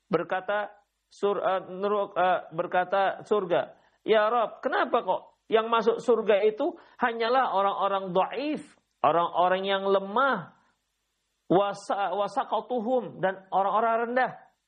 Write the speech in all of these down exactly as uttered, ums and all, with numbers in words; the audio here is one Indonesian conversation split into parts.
berkata sur, uh, nur, uh, berkata surga, "Ya Rabb, kenapa kok yang masuk surga itu hanyalah orang-orang dhaif, orang-orang yang lemah, wasa wasaqatuhum dan orang-orang rendah."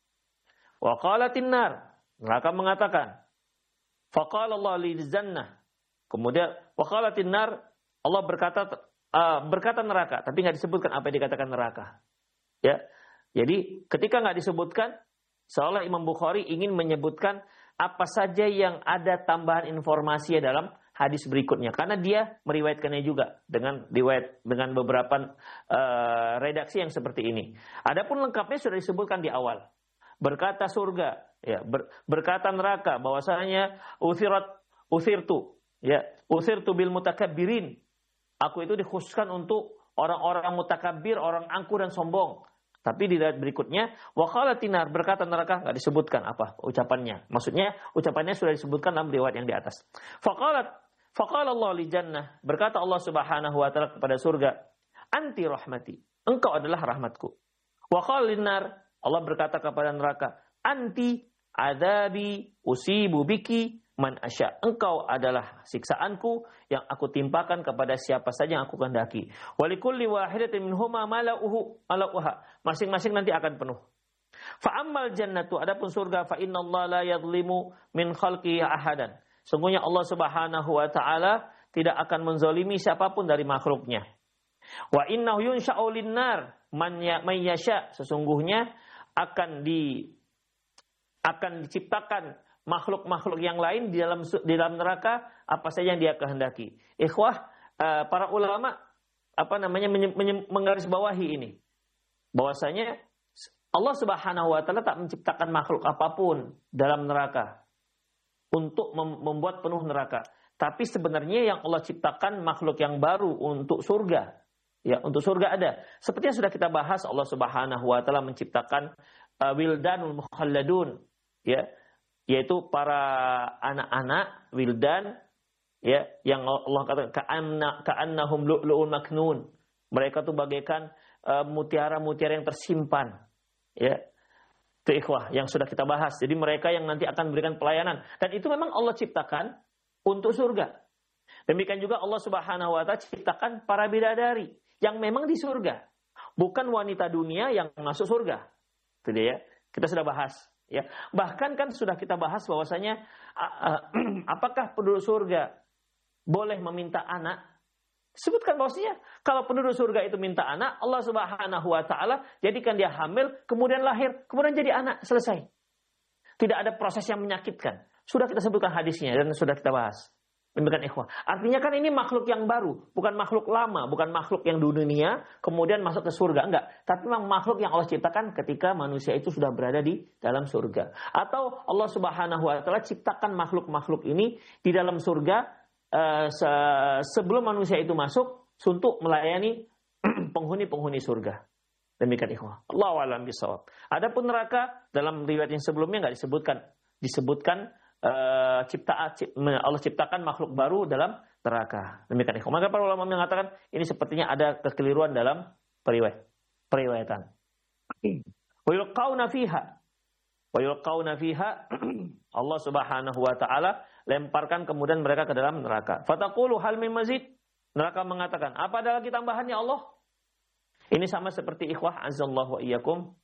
Wa qalatin nar, neraka mengatakan, faqala Allah lil jannah. Kemudian wa qalatin nar, Allah berkata uh, berkata neraka, tapi enggak disebutkan apa yang dikatakan neraka. Ya. Jadi ketika enggak disebutkan, seolah Imam Bukhari ingin menyebutkan apa saja yang ada tambahan informasi dalam hadis berikutnya, karena dia meriwayatkannya juga dengan riwayat dengan beberapa uh, redaksi yang seperti ini. Adapun lengkapnya sudah disebutkan di awal. Berkata surga, ya, ber, berkata neraka, bahwasanya uthirat uthirtu, ya, uthirtu bil mutakabbirin. Aku itu dikhususkan untuk orang-orang mutakabbir, orang angkuh dan sombong. Tapi di ayat berikutnya, wa qalatinar, berkata neraka, enggak disebutkan apa ucapannya. Maksudnya ucapannya sudah disebutkan dalam riwayat yang di atas. Faqalat faqala Allah li jannah, berkata Allah Subhanahu wa taala kepada surga, "Anti rahmati." Engkau adalah rahmatku. Wa qala linnar, Allah berkata kepada neraka, "Anti adabi usibu biki man asya." Engkau adalah siksaanku yang aku timpakan kepada siapa saja yang aku kehendaki. Walikulli wahidatin minhuma malauhu malauha. Masing-masing nanti akan penuh. Fa ammal jannatu, adapun surga, fa innallaha la yadhlimu min khalqihi ahadan. Sungguhnya Allah Subhanahu wa taala tidak akan menzalimi siapapun dari makhluknya. Wa innahu yunsha'u lin-nar man yasha. Sesungguhnya akan di akan diciptakan makhluk-makhluk yang lain di dalam di dalam neraka apa saja yang dia kehendaki. Ikhwah, uh, para ulama apa namanya menggarisbawahi ini, bahwasanya Allah Subhanahu wa taala tak menciptakan makhluk apapun dalam neraka untuk mem- membuat penuh neraka. Tapi sebenarnya yang Allah ciptakan makhluk yang baru untuk surga. Ya, untuk surga ada. Seperti yang sudah kita bahas, Allah Subhanahu wa taala menciptakan uh, wildanul mukhalladun, ya, yaitu para anak-anak wildan, ya, yang Allah katakan ka'anna ka'annahum lu'lu'un maknun. Mereka tuh bagaikan uh, mutiara-mutiara yang tersimpan, ya. Itu ikhwah yang sudah kita bahas. Jadi mereka yang nanti akan memberikan pelayanan, dan itu memang Allah ciptakan untuk surga. Demikian juga Allah Subhanahu wa taala ciptakan para bidadari yang memang di surga, bukan wanita dunia yang masuk surga. Itu dia, ya. Kita sudah bahas, ya. Bahkan kan sudah kita bahas bahwasanya apakah penduduk surga boleh meminta anak? Sebutkan bahwasanya kalau penduduk surga itu minta anak, Allah Subhanahu wa taala jadikan dia hamil, kemudian lahir, kemudian jadi anak, selesai. Tidak ada proses yang menyakitkan. Sudah kita sebutkan hadisnya dan sudah kita bahas. Demikian ikhwah. Artinya kan ini makhluk yang baru, bukan makhluk lama, bukan makhluk yang di dunia kemudian masuk ke surga, enggak. Tapi memang makhluk yang Allah ciptakan ketika manusia itu sudah berada di dalam surga. Atau Allah Subhanahu wa taala ciptakan makhluk-makhluk ini di dalam surga uh, se- sebelum manusia itu masuk untuk melayani penghuni-penghuni surga. Demikian ikhwah. Allahu a'lam bishawab. Adapun neraka dalam riwayat yang sebelumnya enggak disebutkan. Disebutkan Uh, cipta, Allah ciptakan makhluk baru dalam neraka. Demikian ikhwan. Maka para ulama mengatakan ini sepertinya ada kekeliruan dalam periwayat, periwayatan. Wa yulqauna fiha. Wa yulqauna fiha. Allah Subhanahu wa taala lemparkan kemudian mereka ke dalam neraka. Fataqulu hal min mazid. Neraka mengatakan, apa ada lagi tambahannya Allah? Ini sama seperti ikhwah azallahu wa iyyakum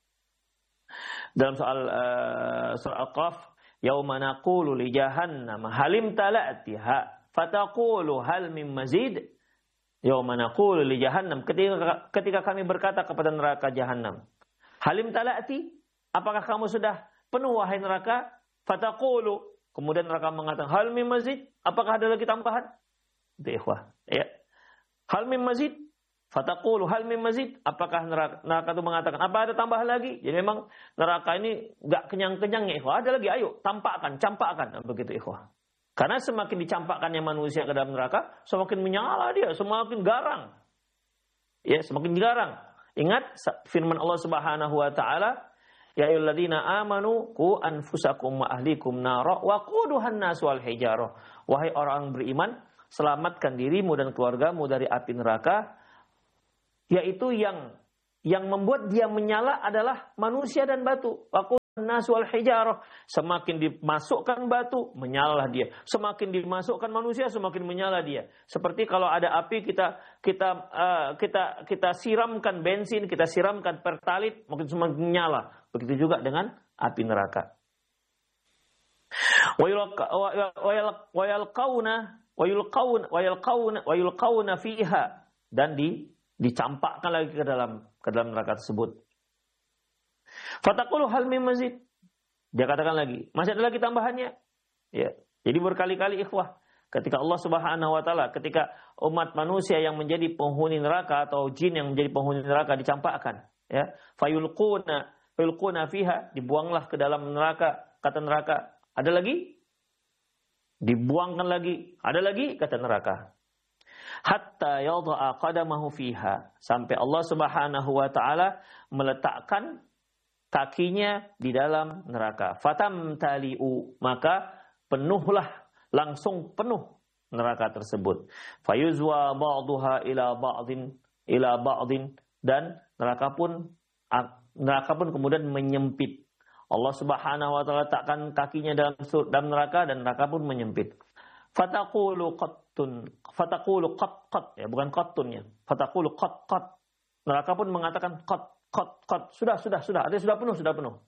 dalam soal uh, surah Al-Qaf, yauma naqulu li jahannam halim tala'tiha fataqulu hal min mazid. Yauma naqulu li jahannam, ketika ketika kami berkata kepada neraka jahannam, halim tala'ti, apakah kamu sudah penuh wahai neraka? Fataqulu, kemudian neraka mengatakan hal min mazid, apakah ada lagi tambahan? Itu ikhwah, ya. Hal min mazid, fataqulu hal min mazid, apakah neraka, neraka itu mengatakan apa ada tambahan lagi? Jadi memang neraka ini enggak kenyang-kenyang ya ikhwah, ada lagi, ayo tampakkan, campakkan, begitu ikhwah. Karena semakin dicampakkannya manusia ke dalam neraka, semakin menyala dia, semakin garang. Ya, semakin garang. Ingat firman Allah Subhanahu wa taala, ya ayyuhalladzina amanu qu anfusakum wa ahlikum nara wa quduhan nas wal hijarah. Wahai orang beriman, selamatkan dirimu dan keluargamu dari api neraka, yaitu yang yang membuat dia menyala adalah manusia dan batu. nas wal hijarah. Semakin dimasukkan batu, menyalalah dia. Semakin dimasukkan manusia, semakin menyala dia. Seperti kalau ada api, kita kita uh, kita kita siramkan bensin, kita siramkan pertalit, mungkin semakin menyala. Begitu juga dengan api neraka. Wa yalqauna wa yulqauna wa yalqauna wa yulqauna fiha, dan di dicampakkan lagi ke dalam ke dalam neraka tersebut. Fataqulu hal min mazid. Dia katakan lagi, masih ada lagi tambahannya? Ya. Jadi berkali-kali ikhwah, ketika Allah Subhanahu wa taala, ketika umat manusia yang menjadi penghuni neraka atau jin yang menjadi penghuni neraka dicampakkan, ya. Fayulquna fayulquna fiha, dibuanglah ke dalam neraka, kata neraka. Ada lagi? Dibuangkan lagi. Ada lagi? Kata neraka. Hatta yadha'a qadamahu fiha, sampai Allah Subhanahu wa taala meletakkan kakinya di dalam neraka. Fatamtali'u, maka penuhlah, langsung penuh neraka tersebut. Fayuzwa ba'daha ila ba'din ila ba'din, dan neraka pun neraka pun kemudian menyempit. Allah Subhanahu wa taala letakkan kakinya dalam dalam neraka dan neraka pun menyempit. Fataqulu qattun, fataqulu qat qat, ya bukan qattunnya. Fataqulu qat qat. Neraka pun mengatakan qat qat qat, sudah sudah sudah, ada sudah penuh, sudah penuh.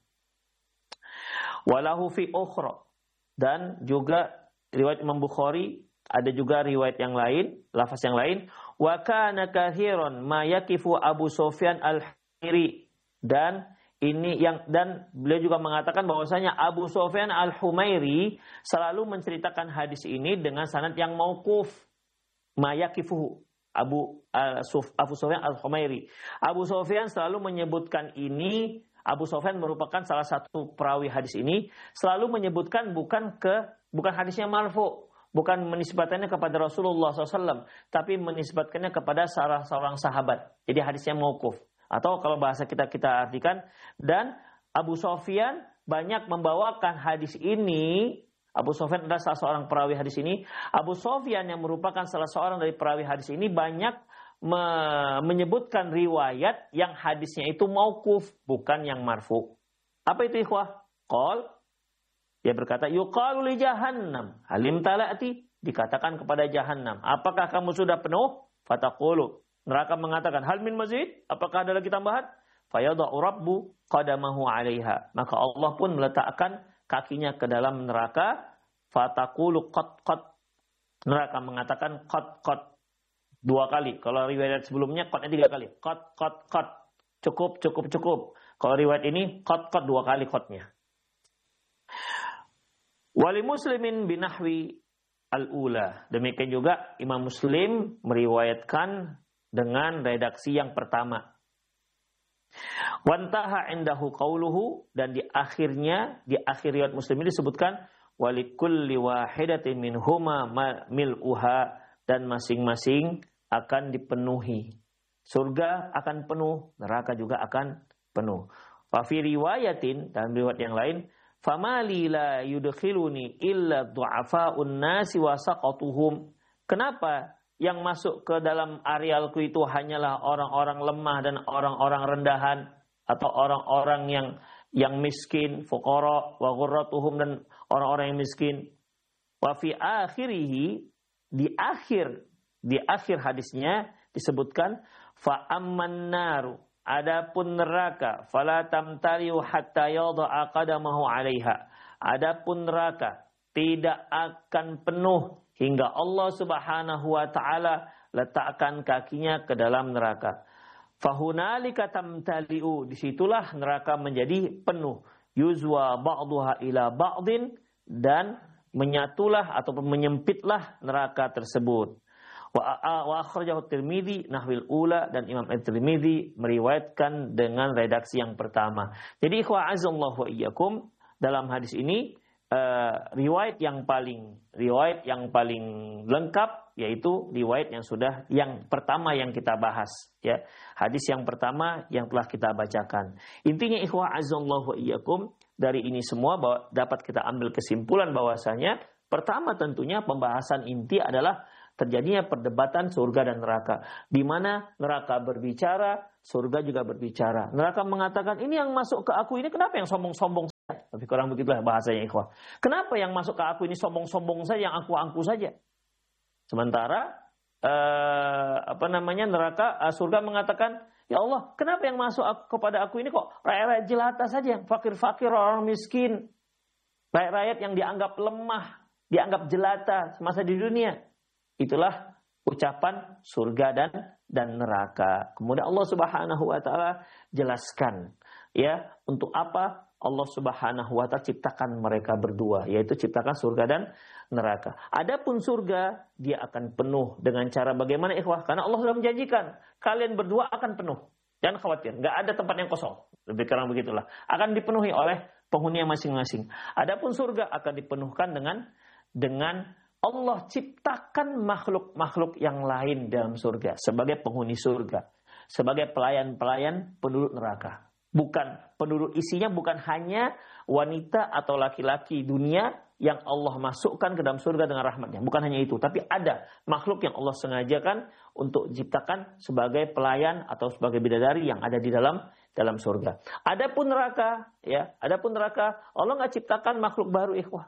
Walahu fi ukhra, dan juga riwayat Imam Bukhari, ada juga riwayat yang lain, lafaz yang lain, wa kana kathiran ma yakifu Abu Sufyan al-Humairi, dan ini yang dan beliau juga mengatakan bahwasanya Abu Sufyan al-Humairi selalu menceritakan hadis ini dengan sanad yang mauquf. Mayakifuhu Abu uh, Suf, Abu Sufyan al-Humairi. Abu Sufyan selalu menyebutkan ini. Abu Sufyan merupakan salah satu perawi hadis ini, selalu menyebutkan bukan ke bukan hadisnya marfu, bukan menisbatkannya kepada Rasulullah shallallahu alaihi wasallam, tapi menisbatkannya kepada salah seorang sahabat. Jadi hadisnya mauquf. Atau kalau bahasa kita kita artikan, dan Abu Sufyan banyak membawakan hadis ini. Abu Sufyan adalah salah seorang perawi hadis ini. Abu Sufyan yang merupakan salah seorang dari perawi hadis ini banyak me- menyebutkan riwayat yang hadisnya itu mauquf, bukan yang marfu. Apa itu ikhwah? Qal, dia berkata, yuqalu li jahannam halim talati, dikatakan kepada jahannam, apakah kamu sudah penuh? Fataqulu, neraka mengatakan, hal min mazid, apakah ada lagi tambahan? Fayadha'u rabbu qadamahu 'alaiha, maka Allah pun meletakkan kakinya ke dalam neraka. Fataqulu qat qat, neraka mengatakan qat qat dua kali. Kalau riwayat sebelumnya qatnya tiga kali. Qat qat qat, cukup cukup cukup. Kalau riwayat ini qat qat dua kali qatnya. Wali muslimin binahwi al-ula, demikian juga Imam Muslim meriwayatkan dengan redaksi yang pertama. Wantaha indahu qauluhu, dan di akhirnya, di akhir riwayat Muslim ini disebutkan walikulli wahidatin minhuma mil'uha, dan masing-masing akan dipenuhi. Surga akan penuh, neraka juga akan penuh. Wa fi riwayatin, dan riwayat yang lain, famali la yudkhiluni illa du'afa'un nasi wa saqatuhum. Kenapa yang masuk ke dalam arealku itu hanyalah orang-orang lemah dan orang-orang rendahan, atau orang-orang yang yang miskin, fuqara wa ghurratuhum, dan orang-orang yang miskin. Wa fi akhirih, di akhir di akhir hadisnya disebutkan fa amman naru, adapun neraka, fala tamtariu hatta yadha'a qadamahu 'alaiha, adapun neraka tidak akan penuh hingga Allah Subhanahu wa taala letakkan kakinya ke dalam neraka. Fahunalika tamtali'u, disitulah neraka menjadi penuh. Yuzwa ba'daha ila ba'din, dan menyatulah ataupun menyempitlah neraka tersebut. Wa akhrajahu Tirmidzi nahwil ula, dan Imam At-Tirmidzi meriwayatkan dengan redaksi yang pertama. Jadi ikhwa azallahu wa iyyakum, dalam hadis ini Uh, riwayat yang paling riwayat yang paling lengkap yaitu riwayat yang sudah yang pertama yang kita bahas, ya, hadis yang pertama yang telah kita bacakan. Intinya ikhwah azallahu wa iyyakum, dari ini semua bahwa dapat kita ambil kesimpulan bahwasanya pertama tentunya pembahasan inti adalah terjadinya perdebatan surga dan neraka, di mana neraka berbicara, surga juga berbicara. Neraka mengatakan, ini yang masuk ke aku ini kenapa yang sombong-sombong Lebih kurang begitulah bahasanya ikhwah. Kenapa yang masuk ke aku ini sombong-sombong saja, yang aku-aku saja? Sementara eh, apa namanya neraka, eh, surga mengatakan, ya Allah, kenapa yang masuk aku, kepada aku ini kok rakyat-rakyat jelata saja, yang fakir-fakir, orang miskin, rakyat-rakyat yang dianggap lemah, dianggap jelata semasa di dunia. Itulah ucapan surga dan dan neraka. Kemudian Allah Subhanahu wa taala jelaskan, ya, untuk apa Allah Subhanahu wa taala ciptakan mereka berdua, yaitu ciptakan surga dan neraka. Adapun surga, dia akan penuh dengan cara bagaimana ikhwah? Karena Allah sudah menjanjikan, kalian berdua akan penuh. Jangan khawatir, nggak ada tempat yang kosong. Lebih kurang begitulah. Akan dipenuhi oleh penghuni masing-masing. Adapun surga akan dipenuhkan dengan dengan Allah ciptakan makhluk-makhluk yang lain dalam surga sebagai penghuni surga, sebagai pelayan-pelayan penduduk neraka. Bukan penduduk isinya bukan hanya wanita atau laki-laki dunia yang Allah masukkan ke dalam surga dengan rahmatnya. Bukan hanya itu, tapi ada makhluk yang Allah sengajakan untuk diciptakan sebagai pelayan atau sebagai bidadari yang ada di dalam dalam surga. Adapun neraka, ya, adapun neraka Allah nggak ciptakan makhluk baru ikhwah.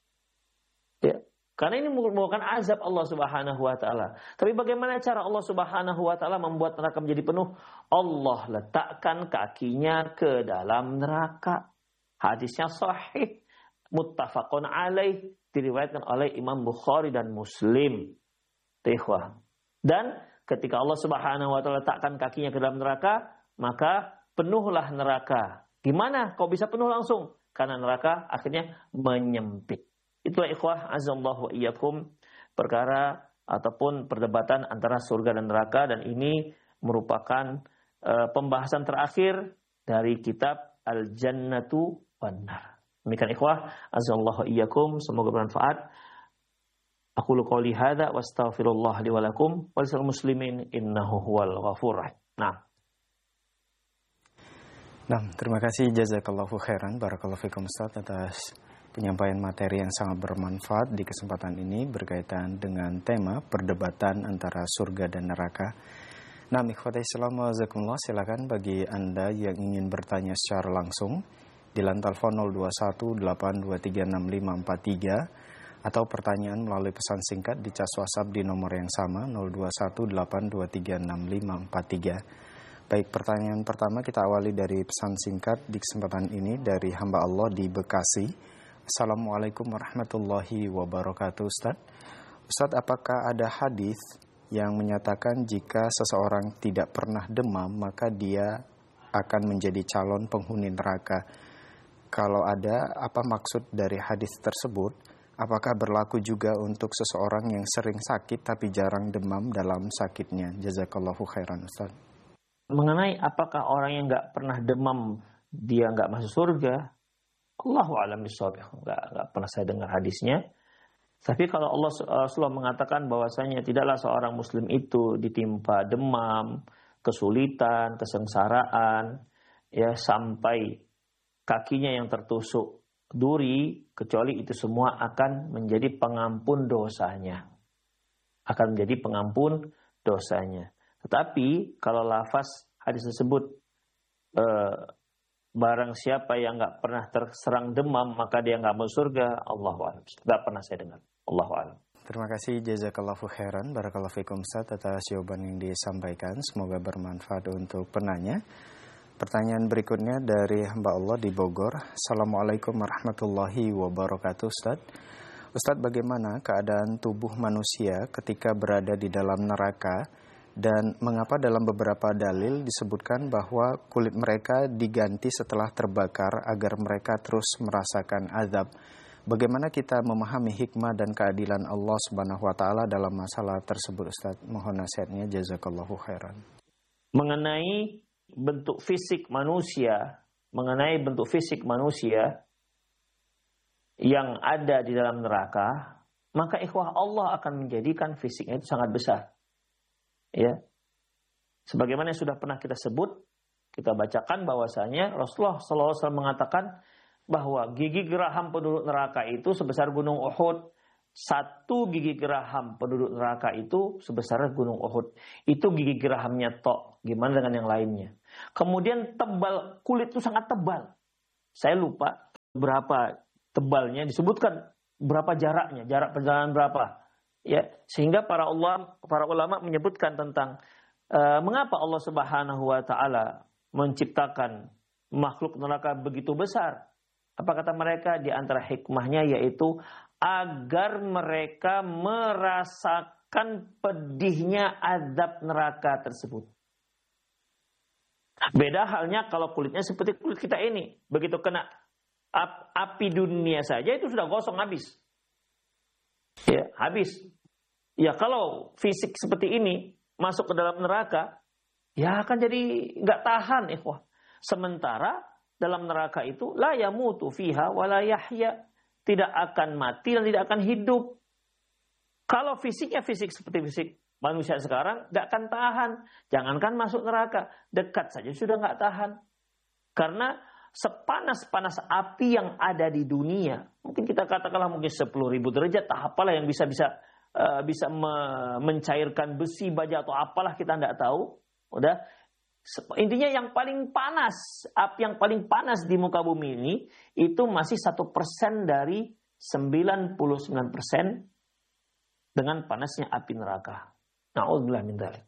Ya. Karena ini merupakan azab Allah Subhanahu wa taala. Tapi bagaimana cara Allah Subhanahu wa taala membuat neraka menjadi penuh? Allah letakkan kakinya ke dalam neraka. Hadisnya sahih, muttafaqun alaih, diriwayatkan oleh Imam Bukhari dan Muslim. Ikhwah. Dan ketika Allah Subhanahu wa taala letakkan kakinya ke dalam neraka, maka penuhlah neraka. Gimana kok bisa penuh langsung? Karena neraka akhirnya menyempit. Itulah ikhwah azallahu iyyakum perkara ataupun perdebatan antara surga dan neraka, dan ini merupakan uh, pembahasan terakhir dari kitab Al-Jannatu wan Nar. Demikian ikhwah azallahu iyyakum, semoga bermanfaat. Aqulu qouli hadza wa astaghfirullah li wa lakum wa lisal muslimin innahu huwal ghafurur rahim. Nah. Nah, terima kasih jazakallahu khairan barakallahu fikum Ustaz atas penyampaian materi yang sangat bermanfaat di kesempatan ini berkaitan dengan tema perdebatan antara surga dan neraka. Nah, ikhwati Islam wajazakumullah, silakan bagi Anda yang ingin bertanya secara langsung di line telepon nol dua satu delapan dua tiga enam lima empat tiga atau pertanyaan melalui pesan singkat di cas WhatsApp di nomor yang sama nol dua satu delapan dua tiga enam lima empat tiga. Baik, pertanyaan pertama kita awali dari pesan singkat di kesempatan ini dari hamba Allah di Bekasi. Assalamualaikum warahmatullahi wabarakatuh. Ustaz, Ustaz, apakah ada hadis yang menyatakan jika seseorang tidak pernah demam maka dia akan menjadi calon penghuni neraka? Kalau ada, apa maksud dari hadis tersebut? Apakah berlaku juga untuk seseorang yang sering sakit tapi jarang demam dalam sakitnya? Jazakallahu khairan, Ustaz. Mengenai apakah orang yang nggak pernah demam dia nggak masuk surga, Allahu a'lam bishawab, nggak nggak pernah saya dengar hadisnya. Tapi kalau Allah Rasulullah mengatakan bahwasanya tidaklah seorang Muslim itu ditimpa demam, kesulitan, kesengsaraan, ya sampai kakinya yang tertusuk duri, kecuali itu semua akan menjadi pengampun dosanya, akan menjadi pengampun dosanya. Tetapi kalau lafaz hadis tersebut eh, barang siapa yang nggak pernah terserang demam maka dia nggak masuk surga, Allahu a'lam. Nggak pernah saya dengar. Allahu a'lam. Terima kasih jazakallahu khairan barakallahu fikum Ustaz atas jawaban yang disampaikan. Semoga bermanfaat untuk penanya. Pertanyaan berikutnya dari hamba Allah di Bogor. Assalamualaikum warahmatullahi wabarakatuh Ustaz. Ustaz, bagaimana keadaan tubuh manusia ketika berada di dalam neraka? Dan mengapa dalam beberapa dalil disebutkan bahwa kulit mereka diganti setelah terbakar agar mereka terus merasakan azab? Bagaimana kita memahami hikmah dan keadilan Allah Subhanahu wa taala dalam masalah tersebut, Ustaz? Mohon nasihatnya, jazakallahu khairan. Mengenai bentuk fisik manusia, mengenai bentuk fisik manusia yang ada di dalam neraka, maka ikhwah Allah akan menjadikan fisiknya itu sangat besar. Ya, sebagaimana yang sudah pernah kita sebut, kita bacakan bahwasanya Rasulullah shallallahu alaihi wasallam mengatakan bahwa gigi geraham penduduk neraka itu sebesar gunung Uhud. Satu gigi geraham penduduk neraka itu sebesar gunung Uhud. Itu gigi gerahamnya tok. Gimana dengan yang lainnya? Kemudian tebal, kulit itu sangat tebal. Saya lupa berapa tebalnya, disebutkan berapa jaraknya, jarak perjalanan berapa. Ya, sehingga para ulama para ulama menyebutkan tentang uh, mengapa Allah Subhanahu wa taala menciptakan makhluk neraka begitu besar. Apa kata mereka? Di antara hikmahnya yaitu agar mereka merasakan pedihnya azab neraka tersebut. Beda halnya kalau kulitnya seperti kulit kita ini. Begitu kena api dunia saja itu sudah gosong habis. Ya, habis. Ya kalau fisik seperti ini masuk ke dalam neraka, ya akan jadi nggak tahan, ikhwah. Sementara dalam neraka itu la yamutu fiha wa la yahya, tidak akan mati dan tidak akan hidup. Kalau fisiknya fisik seperti fisik manusia sekarang, nggak akan tahan. Jangankan masuk neraka, dekat saja sudah nggak tahan. Karena sepanas-panas api yang ada di dunia, mungkin kita katakanlah mungkin sepuluh ribu derajat, apalah yang bisa bisa uh, bisa me- mencairkan besi, baja atau apalah kita nggak tahu. Udah, intinya yang paling panas, api yang paling panas di muka bumi ini itu masih satu persen dari sembilan puluh sembilan persen dengan panasnya api neraka. Na'udzubillah min dzalik.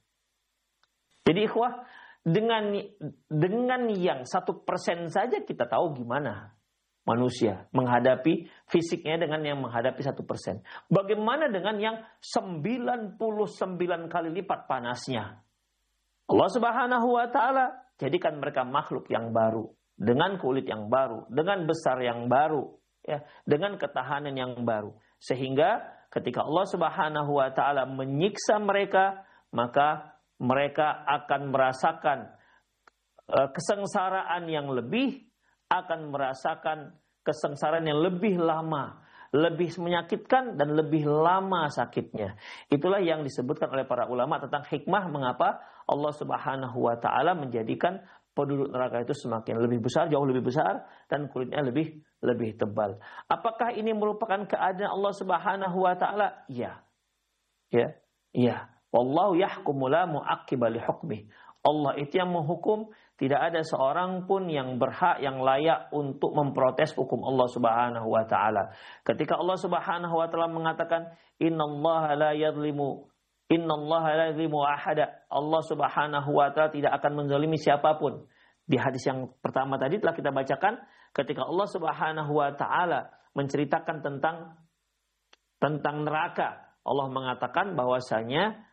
Jadi ikhwah, dengan dengan yang satu persen saja kita tahu gimana manusia menghadapi fisiknya dengan yang menghadapi satu persen. Bagaimana dengan yang sembilan puluh sembilan kali lipat panasnya? Allah Subhanahu wa taala jadikan mereka makhluk yang baru, dengan kulit yang baru, dengan besar yang baru, ya, dengan ketahanan yang baru. Sehingga ketika Allah Subhanahu wa taala menyiksa mereka, maka mereka akan merasakan uh, kesengsaraan yang lebih, akan merasakan kesengsaraan yang lebih lama, lebih menyakitkan dan lebih lama sakitnya. Itulah yang disebutkan oleh para ulama tentang hikmah mengapa Allah Subhanahu wa taala menjadikan penduduk neraka itu semakin lebih besar, jauh lebih besar, dan kulitnya lebih lebih tebal. Apakah ini merupakan keadaan Allah Subhanahu wa taala? Ya. Ya. Ya. Wallahu yahkumu la mu'aqqiba li hukmih. Allah itu yang menghukum, tidak ada seorang pun yang berhak, yang layak untuk memprotes hukum Allah Subhanahu wa taala. Ketika Allah Subhanahu wa taala mengatakan innallaha la yadhlimu innallaha la yadhlimu ahada, Allah Subhanahu wa taala tidak akan menzalimi siapapun. Di hadis yang pertama tadi telah kita bacakan, ketika Allah Subhanahu wa taala menceritakan tentang tentang neraka, Allah mengatakan bahwasanya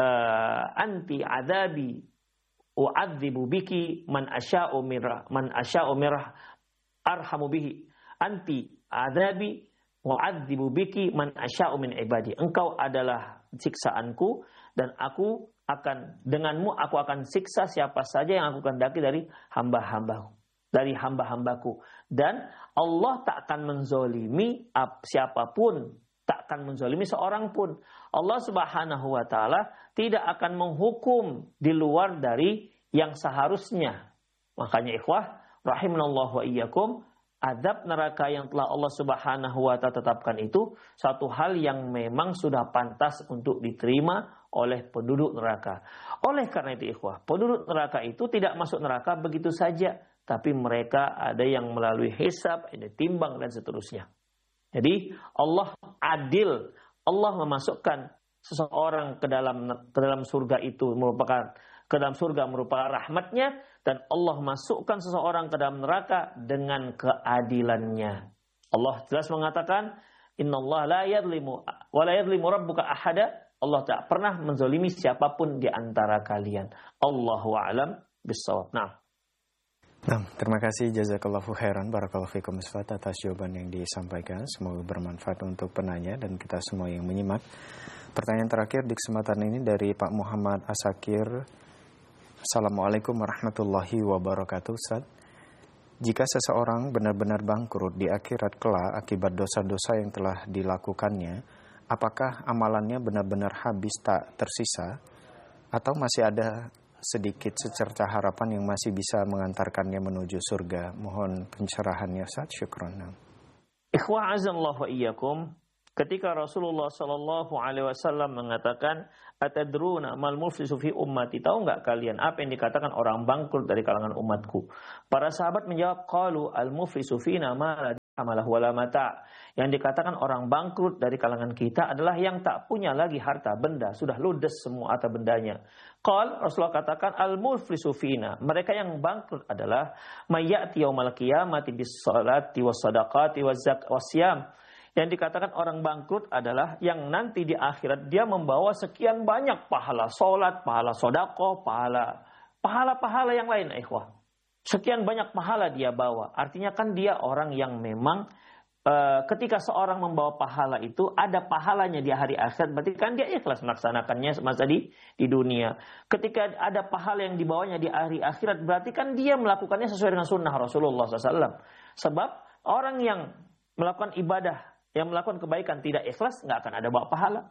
Uh, anti adabi u'adzibu biki man asya'u mirah man asya'u mirah arhamu bihi anti adabi u'adzibu biki man asya'u min ibadi. Engkau adalah siksaanku dan aku akan denganmu aku akan siksa siapa saja yang aku kehendaki dari hamba-hambaku, dari hamba-hambaku. Dan Allah tak akan menzolimi siapapun, tak akan menzalimi seorang pun. Allah Subhanahu wa taala tidak akan menghukum di luar dari yang seharusnya. Makanya ikhwah rahimanallahu wa iyyakum, azab neraka yang telah Allah Subhanahu wa taala tetapkan itu satu hal yang memang sudah pantas untuk diterima oleh penduduk neraka. Oleh karena itu ikhwah, penduduk neraka itu tidak masuk neraka begitu saja, tapi mereka ada yang melalui hisab, ada timbang dan seterusnya. Jadi Allah adil, Allah memasukkan seseorang ke dalam ke dalam surga itu merupakan ke dalam surga merupakan rahmatnya, dan Allah masukkan seseorang ke dalam neraka dengan keadilannya. Allah jelas mengatakan innallaha la yadhlimu wa la yadhlimu rabbuka ahada. Allah tak pernah menzalimi siapapun di antara kalian. Allahu a'lam bissawab. Nah, Nah, terima kasih jazakallahu khairan barakallahu fikum Ustaz atas jawaban yang disampaikan. Semoga bermanfaat untuk penanya dan kita semua yang menyimak. Pertanyaan terakhir di kesempatan ini dari Pak Muhammad Asakir. Assalamualaikum warahmatullahi wabarakatuh Ustaz. Jika seseorang benar-benar bangkrut di akhirat kelak akibat dosa-dosa yang telah dilakukannya, apakah amalannya benar-benar habis tak tersisa atau masih ada sedikit secerca harapan yang masih bisa mengantarkannya menuju surga? Mohon pencerahannya Ustaz. Syukran. Ikhwah azallahu wa iyyakum, ketika Rasulullah sallallahu alaihi wasallam mengatakan atadruna mal muflisu fi ummati, tahu enggak kalian apa yang dikatakan orang bangkrut dari kalangan umatku? Para sahabat menjawab qalu al muflisu fina ma amalah wala mata'. Yang dikatakan orang bangkrut dari kalangan kita adalah yang tak punya lagi harta benda, sudah ludes semua harta bendanya. Qal, Rasulullah katakan al-muflisu fina, mereka yang bangkrut adalah mayyati yaumal qiyamati bis salati was sadaqati waz zakwasiyam. Yang dikatakan orang bangkrut adalah yang nanti di akhirat dia membawa sekian banyak pahala salat, pahala sedekah, pahala pahala-pahala yang lain, ikhwah. Sekian banyak pahala dia bawa. Artinya kan dia orang yang memang uh, ketika seorang membawa pahala itu ada pahalanya di hari akhirat, berarti kan dia ikhlas melaksanakannya semasa di di dunia. Ketika ada pahala yang dibawanya di hari akhirat, berarti kan dia melakukannya sesuai dengan sunnah Rasulullah shallallahu alaihi wasallam. Sebab orang yang melakukan ibadah, yang melakukan kebaikan tidak ikhlas, nggak akan ada bawa pahala.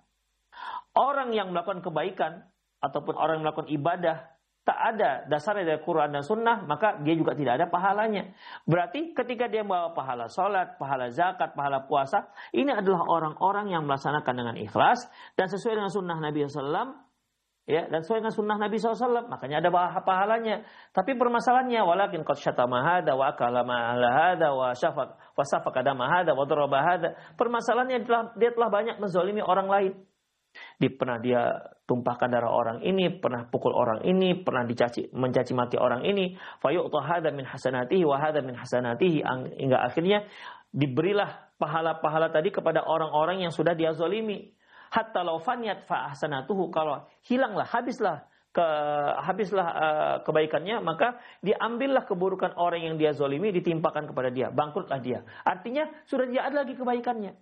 Orang yang melakukan kebaikan ataupun orang yang melakukan ibadah tak ada dasarnya dari Quran dan Sunnah, maka dia juga tidak ada pahalanya. Berarti ketika dia membawa pahala sholat, pahala zakat, pahala puasa, ini adalah orang-orang yang melaksanakan dengan ikhlas dan sesuai dengan Sunnah Nabi shallallahu alaihi wasallam, ya, dan sesuai dengan Sunnah Nabi shallallahu alaihi wasallam, makanya ada pahalanya. Tapi permasalahannya, walakin qad syatama hada wa akala ma'ala hada wa syafaq wa safaka dama hada wa daraba hada. Permasalahannya adalah dia telah banyak menzalimi orang lain. Di, pernah dia tumpahkan darah orang ini, pernah pukul orang ini, pernah dicaci mencaci maki orang ini, fayu'ta hadza min hasanatihi wa hadza min hasanatihi, hingga akhirnya diberilah pahala-pahala tadi kepada orang-orang yang sudah dia zalimi. Hatta law faniyat fa ahsanatuhu, kalau hilanglah, habislah ke habislah uh, kebaikannya, maka diambillah keburukan orang yang dia zalimi, ditimpakan kepada dia, bangkrutlah dia. Artinya sudah tidak ada lagi kebaikannya.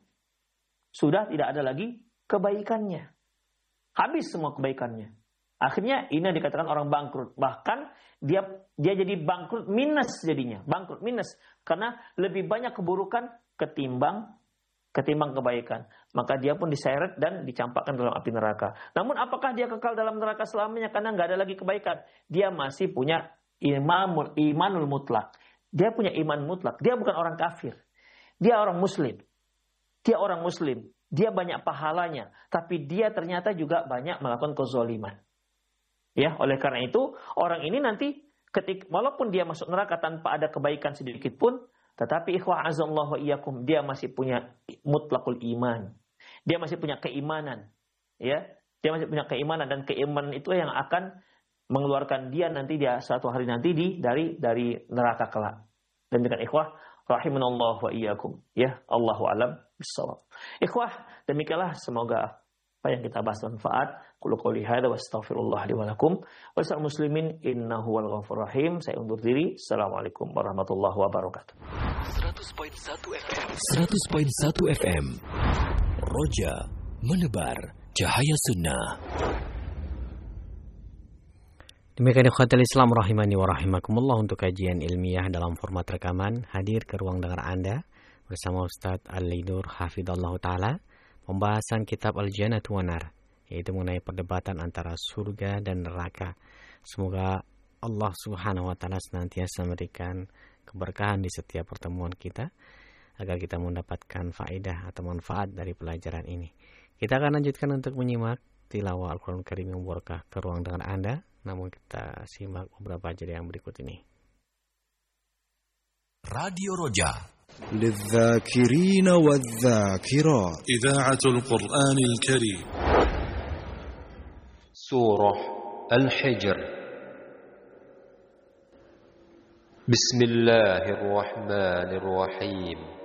Sudah tidak ada lagi kebaikannya. Habis semua kebaikannya. Akhirnya ini yang dikatakan orang bangkrut. Bahkan dia dia jadi bangkrut minus jadinya. Bangkrut minus. Karena lebih banyak keburukan ketimbang ketimbang kebaikan. Maka dia pun diseret dan dicampakkan dalam api neraka. Namun apakah dia kekal dalam neraka selamanya karena nggak ada lagi kebaikan? Dia masih punya imanul, imanul mutlak. Dia punya iman mutlak. Dia bukan orang kafir. Dia orang muslim. Dia orang muslim. Dia banyak pahalanya, tapi dia ternyata juga banyak melakukan kezaliman. Ya, oleh karena itu orang ini nanti ketika walaupun dia masuk neraka tanpa ada kebaikan sedikit pun, tetapi ikhwah azallahu wa iyyakum, dia masih punya mutlakul iman. Dia masih punya keimanan, ya. Dia masih punya keimanan, dan keimanan itu yang akan mengeluarkan dia nanti dia suatu hari nanti di dari dari neraka kelak. Dan dengan ikhwah rahimanallahu wa iyyakum, ya, Allahu alam bissawab. Ikhwah, demikianlah semoga apa yang kita bahas bermanfaat. Qul qouli hadza wa astaghfirullah li wa lakum wa lisal muslimin innahu wal ghafurur rahim. Saya undur diri. Assalamualaikum warahmatullahi wabarakatuh. seratus koma satu F M seratus koma satu F M Roja menebar cahaya sunnah. Demikian ikhwatul Islam rahimani wa rahimakumullah, untuk kajian ilmiah dalam format rekaman hadir ke ruang dengar Anda bersama Ustaz Al-Lidur hafidhallahu taala, pembahasan kitab Al-Jannatu wan Nar, yaitu mengenai perdebatan antara surga dan neraka. Semoga Allah Subhanahu wa taala senantiasa memberikan keberkahan di setiap pertemuan kita agar kita mendapatkan faedah atau manfaat dari pelajaran ini. Kita akan lanjutkan untuk menyimak tilawah Al-Qur'an Karim yang berkah ke ruang dengar Anda. Namun kita simak beberapa jeda yang berikut ini. Radio Roja للذاكرين والذاكرات إذاعة القرآن الكريم. سورة الحجر. بسم الله الرحمن الرحيم.